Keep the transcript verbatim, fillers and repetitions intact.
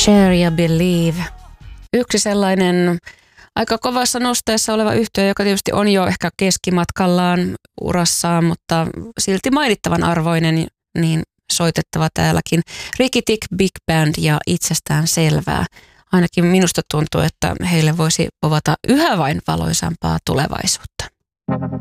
Share ja Believe. Yksi sellainen aika kovassa nosteessa oleva yhtye, joka tietysti on jo ehkä keskimatkallaan urassaan, mutta silti mainittavan arvoinen, niin soitettava täälläkin. Ricky Tick Big Band ja itsestään selvää. Ainakin minusta tuntuu, että heille voisi povata yhä vain valoisampaa tulevaisuutta.